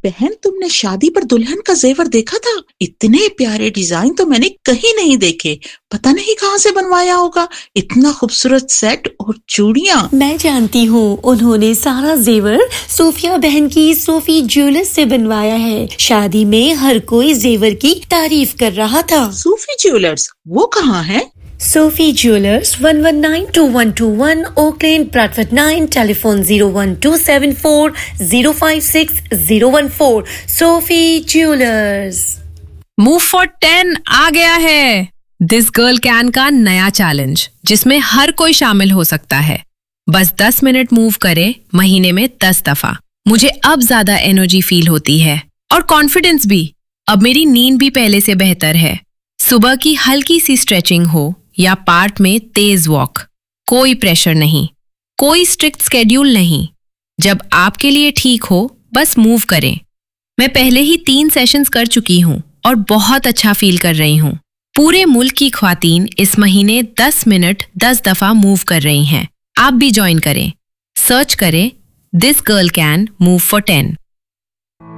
बहन, तुमने शादी पर दुल्हन का जेवर देखा था? इतने प्यारे डिजाइन तो मैंने कहीं नहीं देखे। पता नहीं कहाँ से बनवाया होगा। इतना खूबसूरत सेट और चूड़ियाँ। मैं जानती हूँ, उन्होंने सारा जेवर सोफिया बहन की सोफी ज्वेलर्स से बनवाया है। शादी में हर कोई जेवर की तारीफ कर रहा था। सूफी ज्वेलर्स, वो कहाँ है? Sophie Jewelers, 1192121 Oakland, Bradford 9, telephone 01274 056 014. Sophie Jewelers. Move for 10 आ गया है। दिस गर्ल कैन का नया चैलेंज, जिसमें हर कोई शामिल हो सकता है। बस 10 मिनट मूव करे महीने में 10 दफा। मुझे अब ज्यादा एनर्जी फील होती है और कॉन्फिडेंस भी। अब मेरी नींद भी पहले से बेहतर है। सुबह की हल्की सी स्ट्रेचिंग हो या पार्क में तेज वॉक, कोई प्रेशर नहीं, कोई स्ट्रिक्ट स्केड्यूल नहीं। जब आपके लिए ठीक हो, बस मूव करें। मैं पहले ही 3 सेशंस कर चुकी हूँ और बहुत अच्छा फील कर रही हूँ। पूरे मुल्क की ख्वातीन इस महीने 10 मिनट 10 दफा मूव कर रही हैं। आप भी ज्वाइन करें। सर्च करें this girl can move for 10।